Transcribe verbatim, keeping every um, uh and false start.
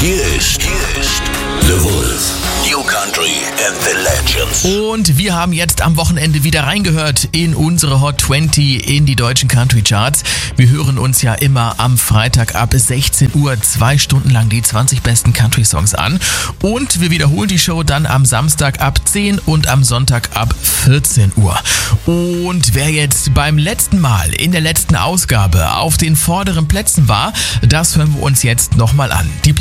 Hier ist, hier ist The Wolf. New Country and the Legends. Und wir haben jetzt am Wochenende wieder reingehört in unsere Hot zwanzig, in die deutschen Country Charts. Wir hören uns ja immer am Freitag ab sechzehn Uhr zwei Stunden lang die zwanzig besten Country Songs an. Und wir wiederholen die Show dann am Samstag ab zehn und am Sonntag ab vierzehn Uhr. Und wer jetzt beim letzten Mal in der letzten Ausgabe auf den vorderen Plätzen war, das hören wir uns jetzt nochmal an. Die